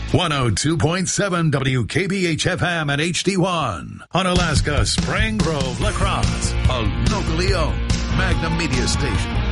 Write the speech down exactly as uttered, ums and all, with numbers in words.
one oh two point seven W K B H F M and H D one. On Alaska Spring Grove, La Crosse, a locally owned Magnum Media station.